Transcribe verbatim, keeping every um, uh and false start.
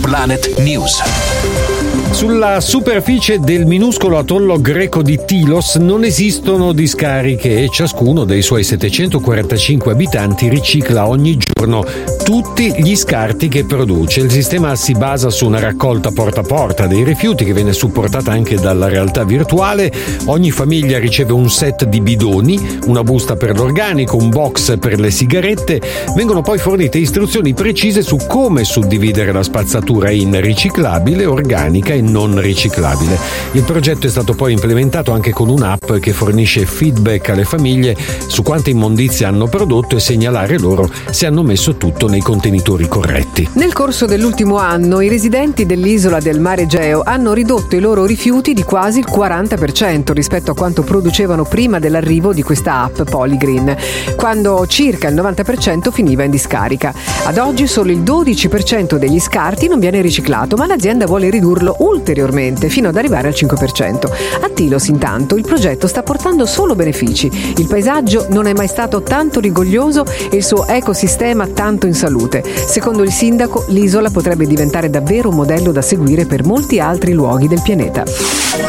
Planet News. Sulla superficie del minuscolo atollo greco di Tilos non esistono discariche e ciascuno dei suoi settecentoquarantacinque abitanti ricicla ogni giorno tutti gli scarti che produce. Il sistema si basa su una raccolta porta a porta dei rifiuti che viene supportata anche dalla realtà virtuale. Ogni famiglia riceve un set di bidoni, una busta per l'organico, un box per le sigarette. Vengono poi fornite istruzioni precise su come suddividere la spazzatura in riciclabile, organica e non riciclabile. Il progetto è stato poi implementato anche con un'app che fornisce feedback alle famiglie su quante immondizie hanno prodotto e segnalare loro se hanno messo tutto nei contenitori corretti. Nel corso dell'ultimo anno i residenti dell'isola del Mar Egeo hanno ridotto i loro rifiuti di quasi il quaranta per cento rispetto a quanto producevano prima dell'arrivo di questa app Polygreen, quando circa il novanta per cento finiva in discarica. Ad oggi solo il dodici per cento degli scarti non viene riciclato, ma l'azienda vuole ridurlo ulteriormente fino ad arrivare al cinque per cento. A Tilos intanto il progetto sta portando solo benefici. Il paesaggio non è mai stato tanto rigoglioso e il suo ecosistema tanto in salute. Secondo il sindaco, l'isola potrebbe diventare davvero un modello da seguire per molti altri luoghi del pianeta.